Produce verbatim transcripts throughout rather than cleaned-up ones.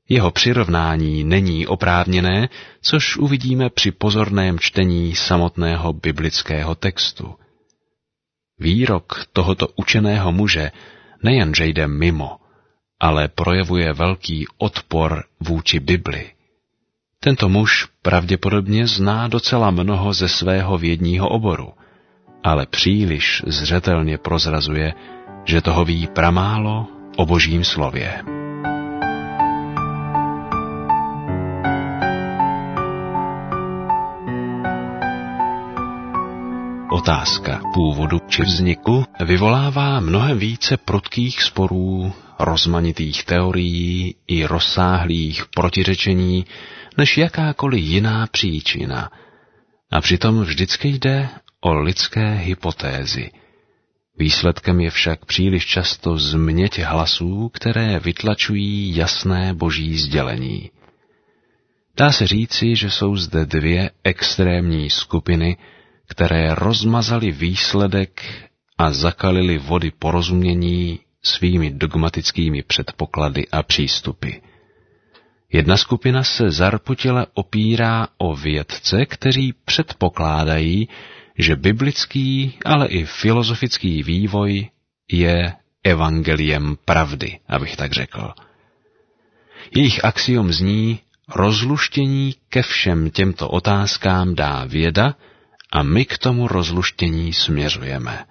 Jeho přirovnání není oprávněné, což uvidíme při pozorném čtení samotného biblického textu. Výrok tohoto učeného muže nejenže jde mimo, ale projevuje velký odpor vůči Bibli. Tento muž pravděpodobně zná docela mnoho ze svého vědního oboru, ale příliš zřetelně prozrazuje, že toho ví pramálo o Božím slově. Otázka původu či vzniku vyvolává mnohem více prudkých sporů, rozmanitých teorií i rozsáhlých protiřečení, než jakákoliv jiná příčina. A přitom vždycky jde o lidské hypotézy. Výsledkem je však příliš často změť hlasů, které vytlačují jasné boží sdělení. Dá se říci, že jsou zde dvě extrémní skupiny, které rozmazaly výsledek a zakalily vody porozumění svými dogmatickými předpoklady a přístupy. Jedna skupina se zarputile opírá o vědce, kteří předpokládají, že biblický, ale i filozofický vývoj je evangeliem pravdy, abych tak řekl. Jejich axiom zní: rozluštění ke všem těmto otázkám dá věda a my k tomu rozluštění směřujeme.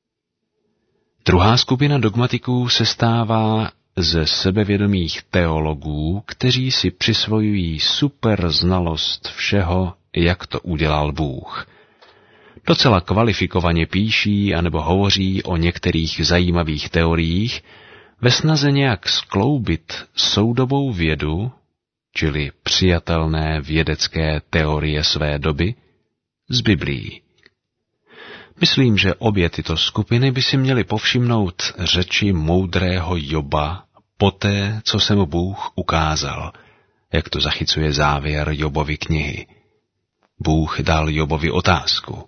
Druhá skupina dogmatiků se stává ze sebevědomých teologů, kteří si přisvojují super znalost všeho, jak to udělal Bůh. Docela kvalifikovaně píší anebo hovoří o některých zajímavých teoriích ve snaze nějak skloubit soudobou vědu, čili přijatelné vědecké teorie své doby, z Biblií. Myslím, že obě tyto skupiny by si měly povšimnout řeči moudrého Joba poté, co se mu Bůh ukázal, jak to zachycuje závěr Jobovy knihy. Bůh dal Jobovi otázku: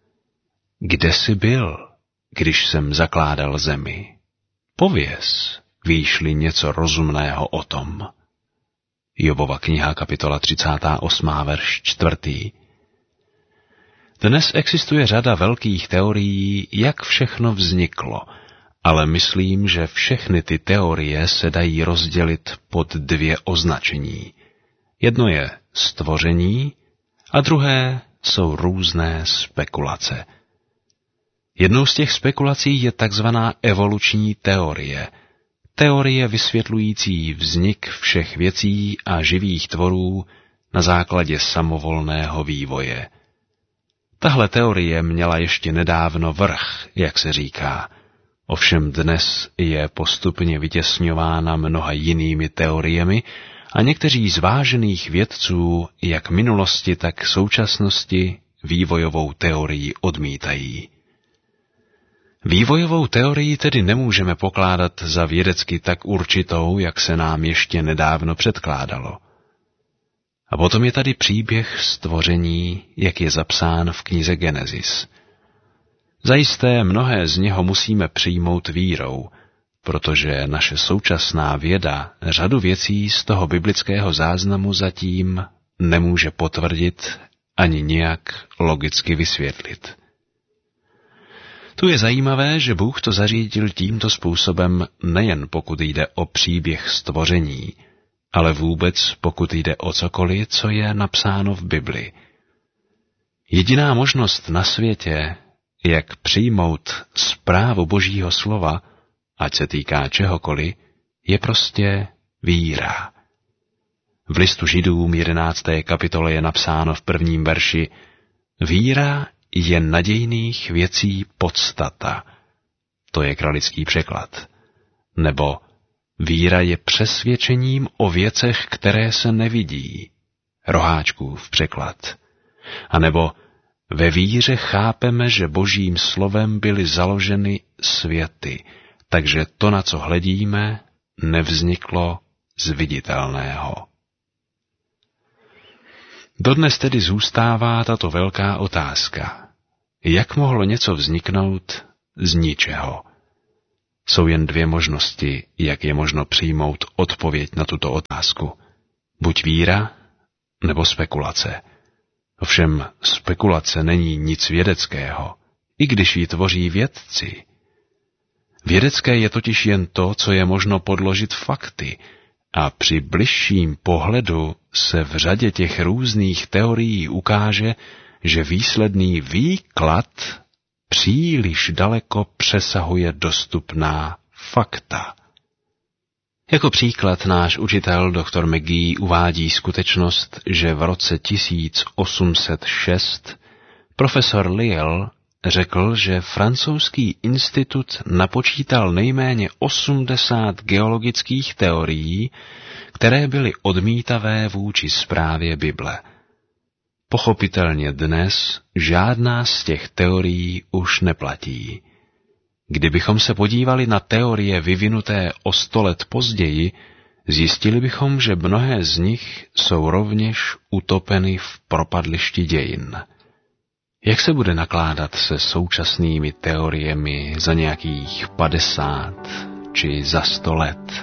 kde jsi byl, když jsem zakládal zemi? Pověz, víš-li něco rozumného o tom. Jobova kniha, kapitola třicátá osmá verš čtvrtý. Dnes existuje řada velkých teorií, jak všechno vzniklo, ale myslím, že všechny ty teorie se dají rozdělit pod dvě označení. Jedno je stvoření a druhé jsou různé spekulace. Jednou z těch spekulací je takzvaná evoluční teorie, teorie vysvětlující vznik všech věcí a živých tvorů na základě samovolného vývoje. Tahle teorie měla ještě nedávno vrch, jak se říká, ovšem dnes je postupně vytěsňována mnoha jinými teoriemi a někteří z vážených vědců, jak minulosti, tak současnosti, vývojovou teorii odmítají. Vývojovou teorii tedy nemůžeme pokládat za vědecky tak určitou, jak se nám ještě nedávno předkládalo. A potom je tady příběh stvoření, jak je zapsán v knize Genesis. Zajisté mnohé z něho musíme přijmout vírou, protože naše současná věda řadu věcí z toho biblického záznamu zatím nemůže potvrdit ani nějak logicky vysvětlit. Tu je zajímavé, že Bůh to zařídil tímto způsobem nejen pokud jde o příběh stvoření, ale vůbec pokud jde o cokoliv, co je napsáno v Bibli. Jediná možnost na světě, jak přijmout zprávu Božího slova, ať se týká čehokoliv, je prostě víra. V listu Židům jedenácté kapitole je napsáno v prvním verši: víra je nadějných věcí podstata. To je kralický překlad. Nebo víra je přesvědčením o věcech, které se nevidí. Roháčkův překlad. A nebo ve víře chápeme, že Božím slovem byly založeny světy, takže to, na co hledíme, nevzniklo z viditelného. Dodnes tedy zůstává tato velká otázka. Jak mohlo něco vzniknout z ničeho? Jsou jen dvě možnosti, jak je možno přijmout odpověď na tuto otázku. Buď víra, nebo spekulace. Ovšem spekulace není nic vědeckého, i když ji tvoří vědci. Vědecké je totiž jen to, co je možno podložit fakty, a při bližším pohledu se v řadě těch různých teorií ukáže, že výsledný výklad příliš daleko přesahuje dostupná fakta. Jako příklad náš učitel doktor McGee uvádí skutečnost, že v roce tisíc osm set šest profesor Lyell řekl, že francouzský institut napočítal nejméně osmdesát geologických teorií, které byly odmítavé vůči zprávě Bible. Pochopitelně dnes žádná z těch teorií už neplatí. Kdybychom se podívali na teorie vyvinuté o sto let později, zjistili bychom, že mnohé z nich jsou rovněž utopeny v propadlišti dějin. Jak se bude nakládat se současnými teoriemi za nějakých padesát či za sto let?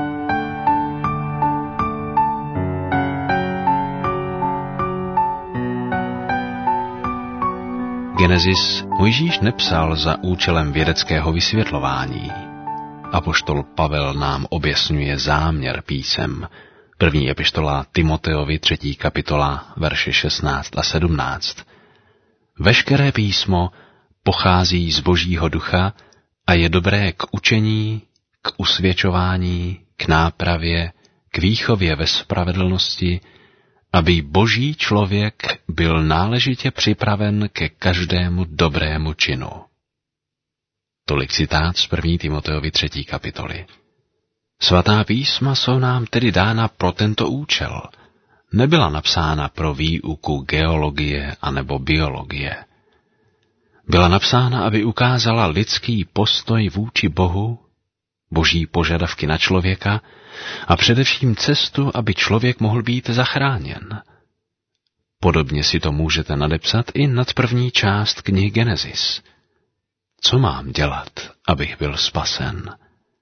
Genesis Mojžíš nepsal za účelem vědeckého vysvětlování. Apoštol Pavel nám objasňuje záměr písem. První epištola Timoteovi, třetí kapitola, verše šestnáct a sedmnáct. Veškeré písmo pochází z Božího ducha a je dobré k učení, k usvědčování, k nápravě, k výchově ve spravedlnosti, aby Boží člověk byl náležitě připraven ke každému dobrému činu. Tolik citát z první Timoteovi třetí kapitoly. Svatá písma jsou nám tedy dána pro tento účel. Nebyla napsána pro výuku geologie anebo biologie. Byla napsána, aby ukázala lidský postoj vůči Bohu, Boží požadavky na člověka a především cestu, aby člověk mohl být zachráněn. Podobně si to můžete nadepsat i nad první část knihy Genesis. Co mám dělat, abych byl spasen?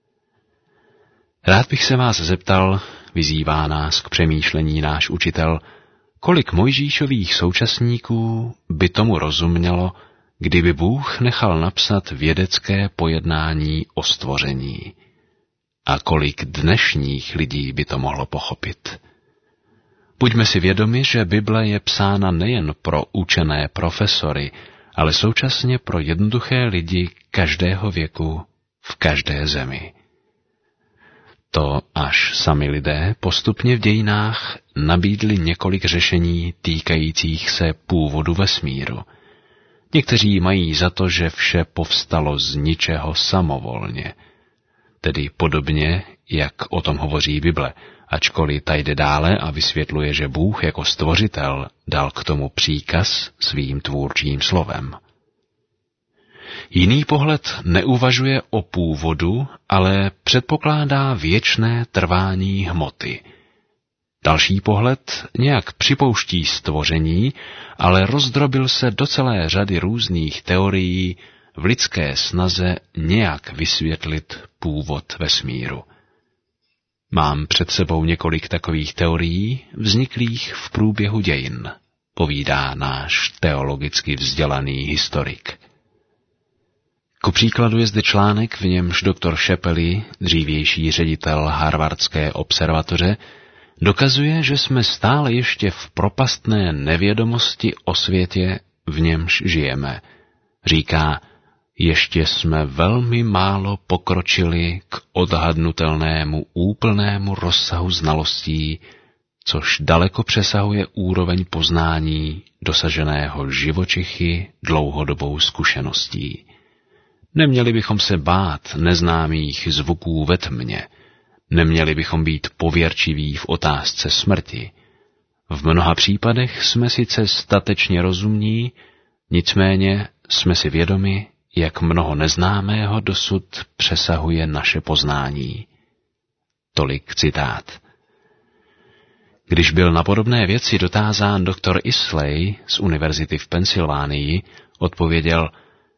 Rád bych se vás zeptal, vyzývá nás k přemýšlení náš učitel, kolik Mojžíšových současníků by tomu rozumělo, kdyby Bůh nechal napsat vědecké pojednání o stvoření. A kolik dnešních lidí by to mohlo pochopit. Buďme si vědomi, že Bible je psána nejen pro učené profesory, ale současně pro jednoduché lidi každého věku v každé zemi. To až sami lidé postupně v dějinách nabídli několik řešení týkajících se původu vesmíru. Někteří mají za to, že vše povstalo z ničeho samovolně, tedy podobně, jak o tom hovoří Bible, ačkoliv ta jde dále a vysvětluje, že Bůh jako stvořitel dal k tomu příkaz svým tvůrčím slovem. Jiný pohled neuvažuje o původu, ale předpokládá věčné trvání hmoty. Další pohled nějak připouští stvoření, ale rozdrobil se do celé řady různých teorií v lidské snaze nějak vysvětlit původ vesmíru. Mám před sebou několik takových teorií, vzniklých v průběhu dějin, povídá náš teologicky vzdělaný historik. Ku příkladu je zde článek, v němž doktor Shapley, dřívější ředitel Harvardské observatoře, dokazuje, že jsme stále ještě v propastné nevědomosti o světě, v němž žijeme. Říká, ještě jsme velmi málo pokročili k odhadnutelnému úplnému rozsahu znalostí, což daleko přesahuje úroveň poznání dosaženého živočichy dlouhodobou zkušeností. Neměli bychom se bát neznámých zvuků ve tmě, neměli bychom být pověrčiví v otázce smrti. V mnoha případech jsme sice statečně rozumní, nicméně jsme si vědomi, jak mnoho neznámého dosud přesahuje naše poznání. Tolik citát. Když byl na podobné věci dotázán doktor Isley z univerzity v Pensylvánii, odpověděl: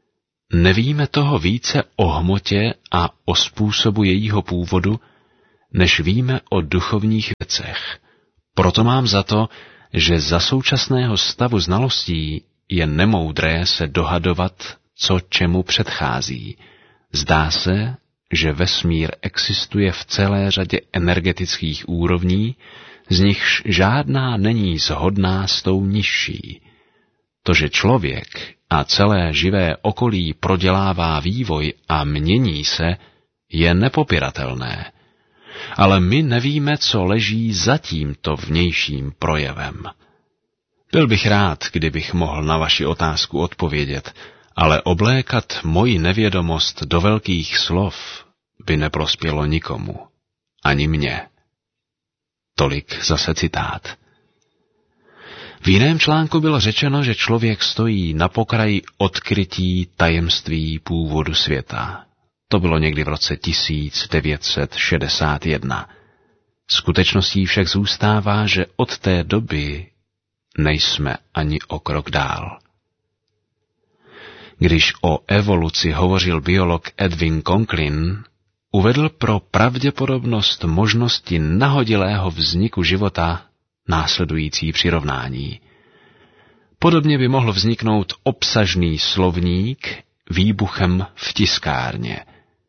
nevíme toho více o hmotě a o způsobu jejího původu, než víme o duchovních věcech. Proto mám za to, že za současného stavu znalostí je nemoudré se dohadovat, co čemu předchází. Zdá se, že vesmír existuje v celé řadě energetických úrovní, z nichž žádná není shodná s tou nižší. To, že člověk a celé živé okolí prodělává vývoj a mění se, je nepopiratelné. Ale my nevíme, co leží za tímto vnějším projevem. Byl bych rád, kdybych mohl na vaši otázku odpovědět, ale oblékat moji nevědomost do velkých slov by neprospělo nikomu, ani mně. Tolik zase citát. V jiném článku bylo řečeno, že člověk stojí na pokraji odkrytí tajemství původu světa. To bylo někdy v roce tisíc devět set šedesát jedna. Skutečností však zůstává, že od té doby nejsme ani o krok dál. Když o evoluci hovořil biolog Edwin Conklin, uvedl pro pravděpodobnost možnosti nahodilého vzniku života následující přirovnání. Podobně by mohl vzniknout obsažný slovník výbuchem v tiskárně.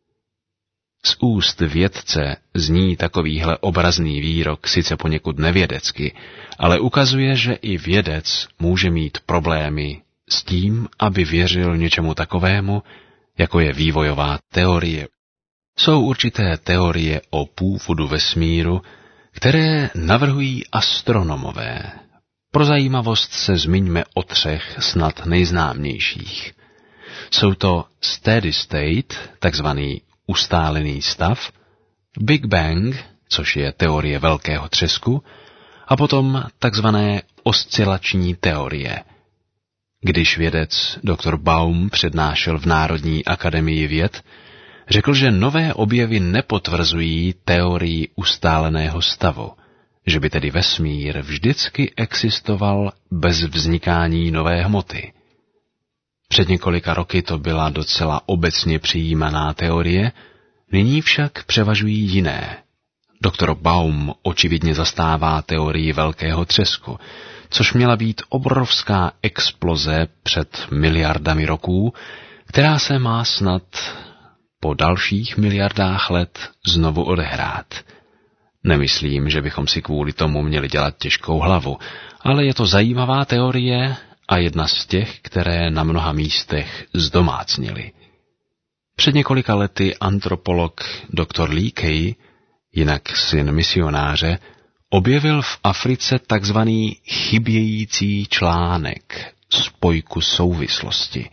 Z úst vědce zní takovýhle obrazný výrok sice poněkud nevědecky, ale ukazuje, že i vědec může mít problémy s tím, aby věřil něčemu takovému, jako je vývojová teorie. Jsou určité teorie o původu vesmíru, které navrhují astronomové. Pro zajímavost se zmiňme o třech snad nejznámějších. Jsou to steady state, takzvaný ustálený stav, Big Bang, což je teorie velkého třesku, a potom takzvané oscilační teorie. Když vědec doktor Baum přednášel v Národní akademii věd, řekl, že nové objevy nepotvrzují teorii ustáleného stavu, že by tedy vesmír vždycky existoval bez vznikání nové hmoty. Před několika roky to byla docela obecně přijímaná teorie, nyní však převažují jiné. Doktor Baum očividně zastává teorii velkého třesku, což měla být obrovská exploze před miliardami roků, která se má snad po dalších miliardách let znovu odehrát. Nemyslím, že bychom si kvůli tomu měli dělat těžkou hlavu, ale je to zajímavá teorie a jedna z těch, které na mnoha místech zdomácnily. Před několika lety antropolog doktor Leakey, jinak syn misionáře, objevil v Africe takzvaný chybějící článek, spojku souvislosti.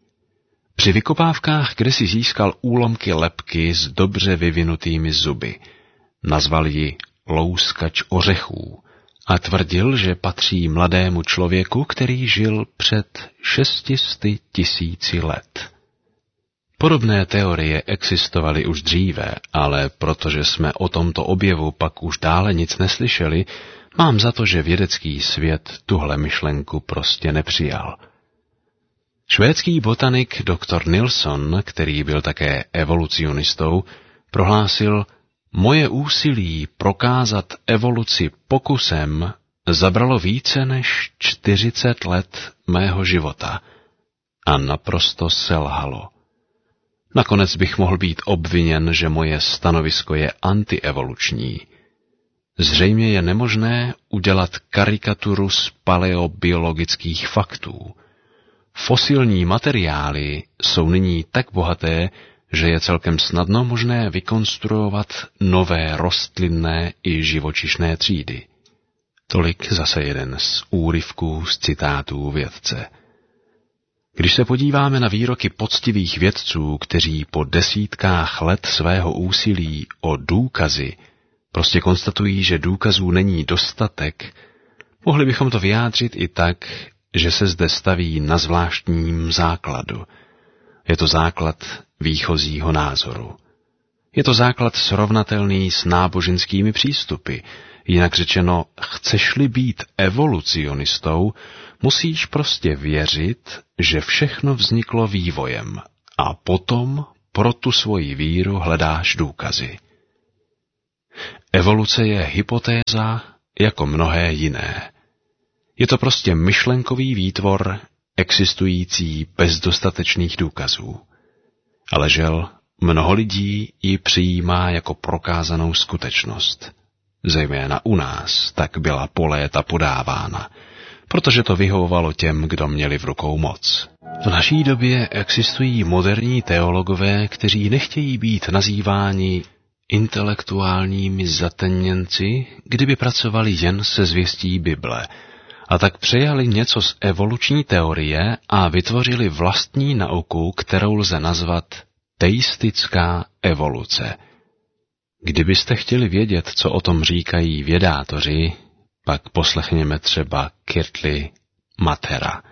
Při vykopávkách kde si získal úlomky lebky s dobře vyvinutými zuby. Nazval ji louskač ořechů a tvrdil, že patří mladému člověku, který žil před šestisty tisíci let. Podobné teorie existovaly už dříve, ale protože jsme o tomto objevu pak už dále nic neslyšeli, mám za to, že vědecký svět tuhle myšlenku prostě nepřijal. Švédský botanik doktor Nilsson, který byl také evolucionistou, prohlásil: moje úsilí prokázat evoluci pokusem zabralo více než čtyřicet let mého života a naprosto selhalo. Nakonec bych mohl být obviněn, že moje stanovisko je antievoluční. Zřejmě je nemožné udělat karikaturu z paleobiologických faktů. Fosilní materiály jsou nyní tak bohaté, že je celkem snadno možné vykonstruovat nové rostlinné i živočišné třídy. Tolik zase jeden z úryvků z citátů vědce. Když se podíváme na výroky poctivých vědců, kteří po desítkách let svého úsilí o důkazy prostě konstatují, že důkazů není dostatek, mohli bychom to vyjádřit i tak, že se zde staví na zvláštním základu. Je to základ výchozího názoru. Je to základ srovnatelný s náboženskými přístupy. Jinak řečeno, chceš-li být evolucionistou, musíš prostě věřit, že všechno vzniklo vývojem a potom pro tu svoji víru hledáš důkazy. Evoluce je hypotéza jako mnohé jiné. Je to prostě myšlenkový výtvor existující bez dostatečných důkazů. Ale žel, mnoho lidí ji přijímá jako prokázanou skutečnost. Zejména u nás tak byla po léta podávána, protože to vyhovovalo těm, kdo měli v rukou moc. V naší době existují moderní teologové, kteří nechtějí být nazýváni intelektuálními zatemněnci, kdyby pracovali jen se zvěstí Bible, a tak přejali něco z evoluční teorie a vytvořili vlastní nauku, kterou lze nazvat teistická evoluce. Kdybyste chtěli vědět, co o tom říkají vědátoři, pak poslechněme třeba Kirtli Matera.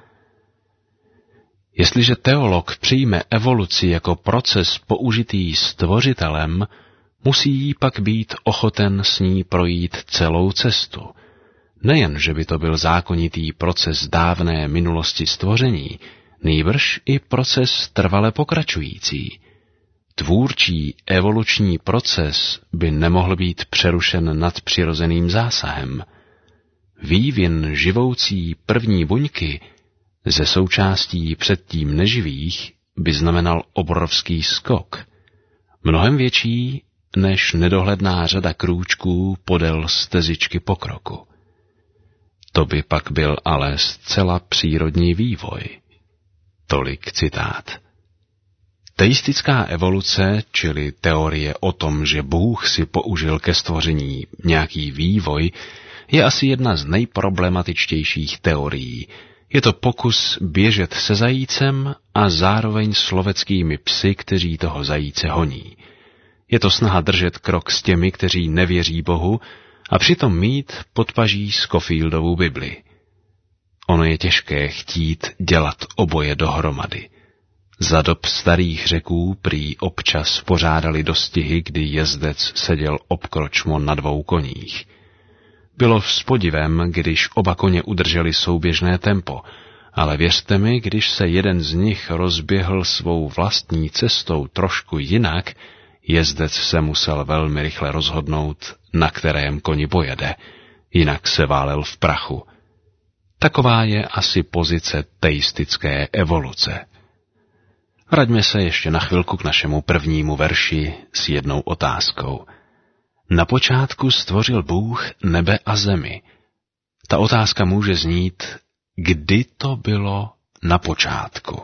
Jestliže teolog přijme evoluci jako proces použitý stvořitelem, musí jí pak být ochoten s ní projít celou cestu. Nejen, že by to byl zákonitý proces dávné minulosti stvoření, nýbrž i proces trvale pokračující. Tvůrčí evoluční proces by nemohl být přerušen nadpřirozeným zásahem. Vývin živoucí první buňky ze součástí předtím neživých by znamenal obrovský skok, mnohem větší než nedohledná řada krůčků podél stezičky pokroku. To by pak byl ale zcela přírodní vývoj. Tolik citát. Teistická evoluce, čili teorie o tom, že Bůh si použil ke stvoření nějaký vývoj, je asi jedna z nejproblematičtějších teorií. Je to pokus běžet se zajícem a zároveň s loveckými psy, kteří toho zajíce honí. Je to snaha držet krok s těmi, kteří nevěří Bohu, a přitom mít pod paží Scofieldovu Bibli. Ono je těžké chtít dělat oboje dohromady. Za dob starých Řeků prý občas pořádali dostihy, kdy jezdec seděl obkročmo na dvou koních. Bylo s podivem, když oba koně udrželi souběžné tempo, ale věřte mi, když se jeden z nich rozběhl svou vlastní cestou trošku jinak, jezdec se musel velmi rychle rozhodnout, na kterém koni pojede, jinak se válel v prachu. Taková je asi pozice teistické evoluce. Vraťme se ještě na chvilku k našemu prvnímu verši s jednou otázkou. Na počátku stvořil Bůh nebe a zemi. Ta otázka může znít, kdy to bylo na počátku.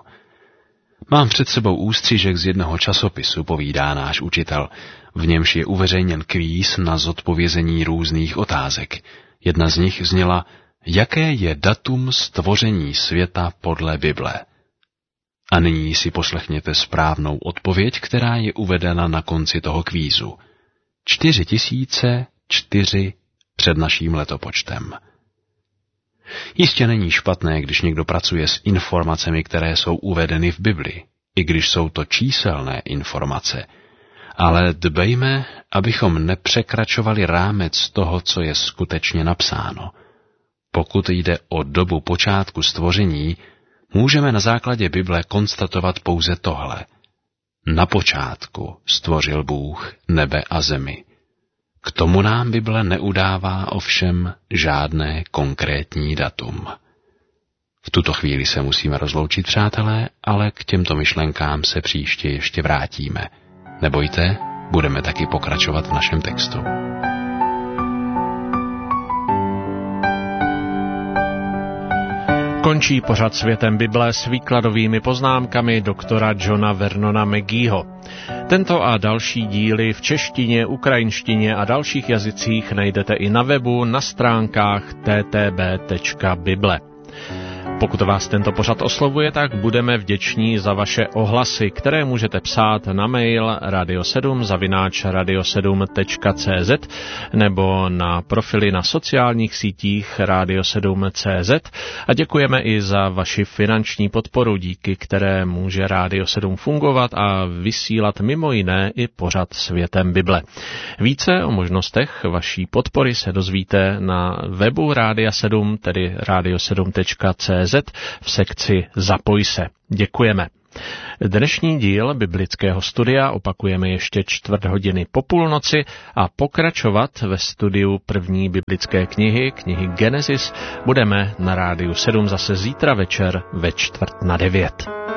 Mám před sebou ústřížek z jednoho časopisu, povídá náš učitel. V němž je uveřejněn kvíz na zodpovězení různých otázek. Jedna z nich zněla, jaké je datum stvoření světa podle Bible. A nyní si poslechněte správnou odpověď, která je uvedena na konci toho kvízu. čtyři tisíce čtyři před naším letopočtem. Jistě není špatné, když někdo pracuje s informacemi, které jsou uvedeny v Bibli, i když jsou to číselné informace, ale dbejme, abychom nepřekračovali rámec toho, co je skutečně napsáno. Pokud jde o dobu počátku stvoření, můžeme na základě Bible konstatovat pouze tohle. Na počátku stvořil Bůh nebe a zemi. K tomu nám Bible neudává ovšem žádné konkrétní datum. V tuto chvíli se musíme rozloučit, přátelé, ale k těmto myšlenkám se příště ještě vrátíme. Nebojte, budeme taky pokračovat v našem textu. Končí pořad Světem Bible s výkladovými poznámkami doktora Johna Vernona McGeeho. Tento a další díly v češtině, ukrajinštině a dalších jazycích najdete i na webu na stránkách t t b tečka bible. Pokud vás tento pořad oslovuje, tak budeme vděční za vaše ohlasy, které můžete psát na mail radio sedm zavináč radio sedm tečka cé zet nebo na profily na sociálních sítích radio sedm tečka cé zet a děkujeme i za vaši finanční podporu, díky které může Radio sedm fungovat a vysílat mimo jiné i pořad Světem Bible. Více o možnostech vaší podpory se dozvíte na webu Rádia sedm, tedy radio sedm tečka cé zet v sekci Zapoj se. Děkujeme. Dnešní díl biblického studia opakujeme ještě čtvrt hodiny po půlnoci a pokračovat ve studiu první biblické knihy, knihy Genesis, budeme na Rádiu sedm zase zítra večer ve čtvrt na devět.